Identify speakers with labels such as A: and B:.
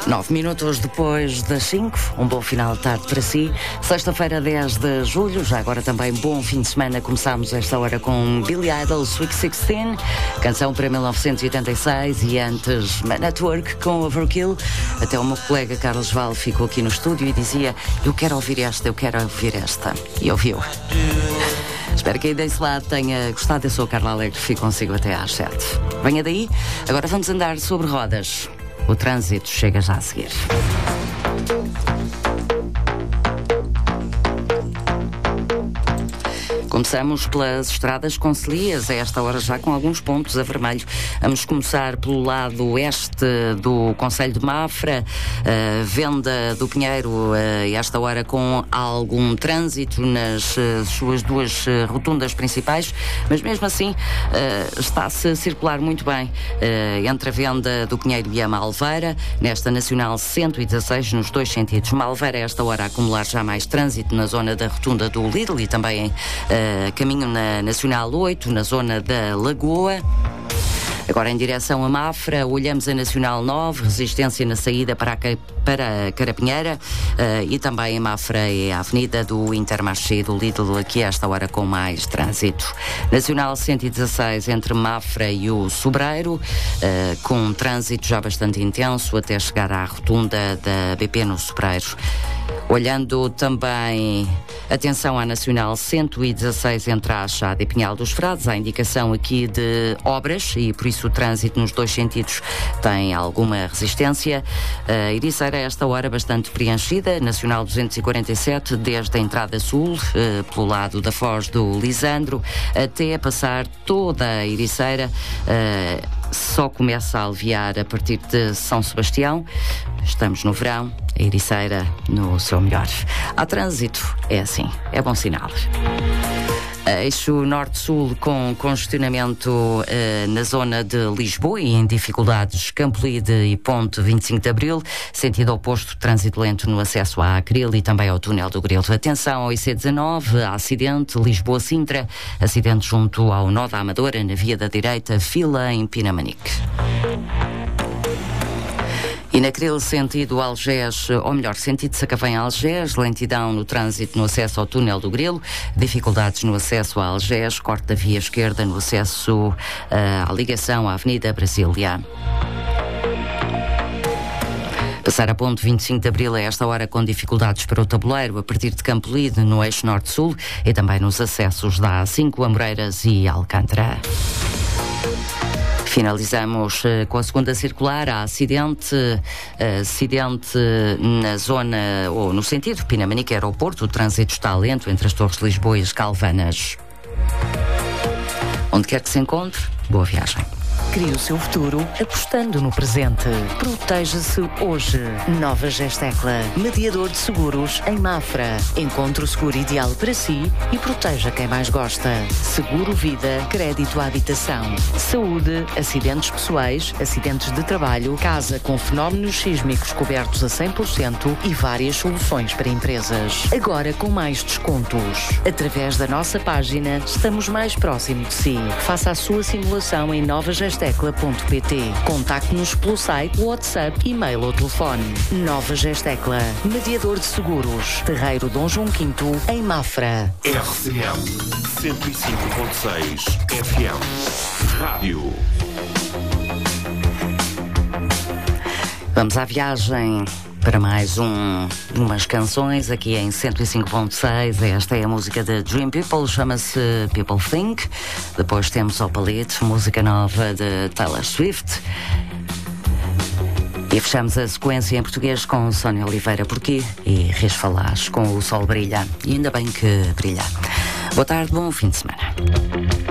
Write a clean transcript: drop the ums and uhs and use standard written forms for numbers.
A: 9 minutos depois das 5, um bom final de tarde para si. Sexta-feira, 10 de julho, já agora também bom fim de semana. Começámos esta hora com Billy Idol, Sweet 16, canção para 1986, e antes Man at Work com Overkill. Até o meu colega Carlos Val ficou aqui no estúdio e dizia: eu quero ouvir esta. E ouviu. Espero que aí desse lado tenha gostado. Eu sou a Carla Alegre, fico consigo até às 7. Venha daí, agora vamos andar sobre rodas. O trânsito chega já a seguir. Começamos pelas estradas concilias, a esta hora já com alguns pontos a vermelho. Vamos começar pelo lado oeste do concelho de Mafra, Venda do Pinheiro, a esta hora com algum trânsito nas suas duas rotundas principais, mas mesmo assim está-se a circular muito bem entre a Venda do Pinheiro e a Malveira, nesta Nacional 116, nos dois sentidos. Malveira, a esta hora, a acumular já mais trânsito na zona da rotunda do Lidl e também caminho na Nacional 8, na zona da Lagoa. Agora em direção a Mafra, olhamos a Nacional 9, resistência na saída para a Carapinheira, e também em Mafra é a Avenida do Intermarché do Lidl, aqui a esta hora com mais trânsito. Nacional 116 entre Mafra e o Sobreiro, com um trânsito já bastante intenso até chegar à rotunda da BP no Sobreiro. Olhando também, atenção à Nacional 116 entre a Achada e Pinhal dos Frades, há indicação aqui de obras e por isso o trânsito nos dois sentidos tem alguma resistência. A Ericeira a esta hora bastante preenchida, Nacional 247 desde a entrada sul, pelo lado da Foz do Lisandro, até passar toda a Ericeira. Só começa a aliviar a partir de São Sebastião. Estamos no verão, a Ericeira no seu melhor. Há trânsito, é assim, é bom sinal. Eixo norte-sul com congestionamento na zona de Lisboa e em dificuldades Campolide e Ponte 25 de Abril, sentido oposto, trânsito lento no acesso à Acril e também ao túnel do Grilo. Atenção ao IC19, acidente Lisboa-Sintra, acidente junto ao nó da Amadora, na via da direita, fila em Pinamanique. E naquele sentido Algés, ou melhor, sentido Sacavém-Algés, lentidão no trânsito no acesso ao túnel do Grilo, dificuldades no acesso a Algés, corte da via esquerda no acesso à ligação à Avenida Brasília. Passar a ponte 25 de Abril a esta hora com dificuldades para o tabuleiro, a partir de Campolide, no eixo norte-sul, e também nos acessos da A5, Amoreiras e Alcântara. Finalizamos com a segunda circular. Há acidente na zona, ou no sentido Pinamanique Aeroporto. O trânsito está lento entre as Torres de Lisboa e as Calvanas. Onde quer que se encontre, boa viagem.
B: Crie o seu futuro apostando no presente. Proteja-se hoje. Nova Gestecla, mediador de seguros em Mafra. Encontre o seguro ideal para si e proteja quem mais gosta. Seguro vida, crédito à habitação, saúde, acidentes pessoais, acidentes de trabalho, casa com fenómenos sísmicos cobertos a 100% e várias soluções para empresas. Agora com mais descontos. Através da nossa página, estamos mais próximo de si. Faça a sua simulação em novagestecla.pt. Contacte-nos pelo site, WhatsApp, e-mail ou telefone. Nova Gestecla, mediador de seguros. Terreiro Dom João V, em Mafra.
C: RCM 105.6 FM Rádio.
A: Vamos à viagem para mais umas canções aqui em 105.6. Esta é a música de Dream People, chama-se People Think. Depois temos o Palito, música nova de Taylor Swift. E fechamos a sequência em português com Sónia Oliveira, Porquê? E Reis Falaz com O Sol Brilha. E ainda bem que brilha. Boa tarde, bom fim de semana.